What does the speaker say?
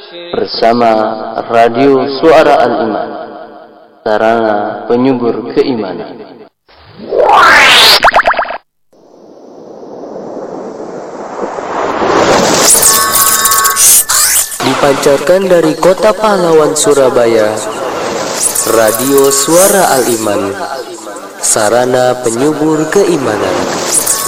bersama Radio Suara Al-Iman, sarana penyubur keimanan. Dipancarkan dari Kota Pahlawan, Surabaya, Radio Suara Al-Iman, sarana penyubur keimanan.